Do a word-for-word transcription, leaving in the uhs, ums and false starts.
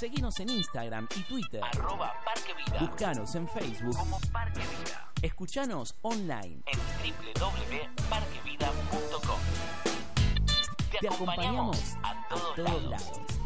Seguinos en Instagram y Twitter. Arroba Parque Vida. Buscanos en Facebook como Parque Vida. Escuchanos online en doble u doble u doble u punto parque vida punto com. Te, Te acompañamos a todos, a todos lados. lados.